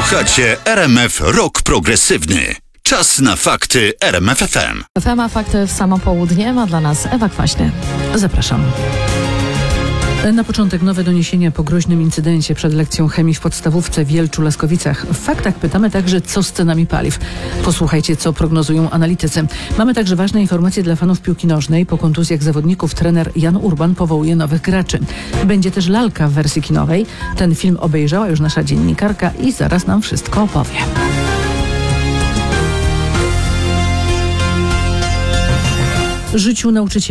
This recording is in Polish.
Słuchacie RMF Rock Progresywny. Czas na fakty RMF FM. FM, fakty w samo południe ma dla nas Ewa Kwaśny. Zapraszam. Na początek nowe doniesienia po groźnym incydencie przed lekcją chemii w podstawówce w Jelczu-Laskowicach. W faktach pytamy także, co z cenami paliw. Posłuchajcie, co prognozują analitycy. Mamy także ważne informacje dla fanów piłki nożnej. Po kontuzjach zawodników trener Jan Urban powołuje nowych graczy. Będzie też lalka w wersji kinowej. Ten film obejrzała już nasza dziennikarka i zaraz nam wszystko opowie. Życiu nauczyciela.